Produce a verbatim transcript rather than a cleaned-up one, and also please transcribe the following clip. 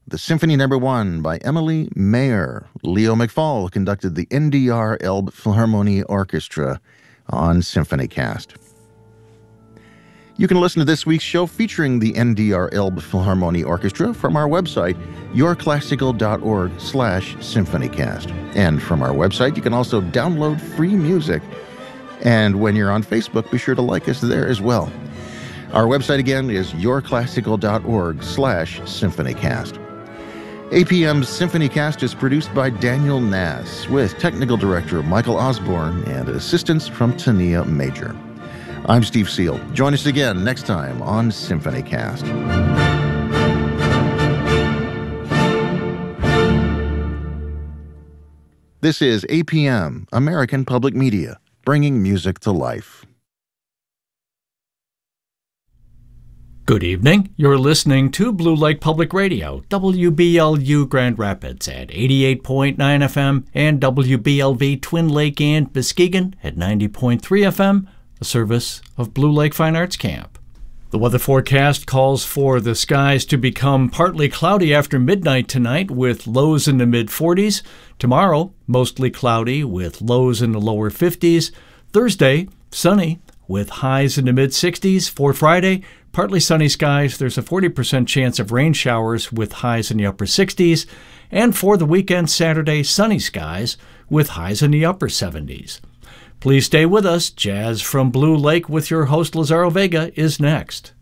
The Symphony Number One by Emily Mayer. Leo McFall conducted the N D R Elbe Philharmonie Orchestra on SymphonyCast. You can listen to this week's show featuring the N D R Elbe Philharmonie Orchestra from our website, yourclassical.org slash symphonycast. And from our website, you can also download free music. And when you're on Facebook, be sure to like us there as well. Our website again is yourclassical.org slash symphonycast. A P M's SymphonyCast is produced by Daniel Nass with technical director Michael Osborne and assistance from Tania Major. I'm Steve Seal. Join us again next time on SymphonyCast. This is A P M, American Public Media, bringing music to life. Good evening. You're listening to Blue Lake Public Radio, W B L U Grand Rapids at eighty-eight point nine F M and W B L V Twin Lake and Muskegon at ninety point three F M, a service of Blue Lake Fine Arts Camp. The weather forecast calls for the skies to become partly cloudy after midnight tonight with lows in the mid forties. Tomorrow, mostly cloudy with lows in the lower fifties. Thursday, sunny with highs in the mid sixties. For Friday, partly sunny skies. There's a forty percent chance of rain showers with highs in the upper sixties. And for the weekend, Saturday, sunny skies with highs in the upper seventies. Please stay with us. Jazz from Blue Lake with your host Lazaro Vega is next.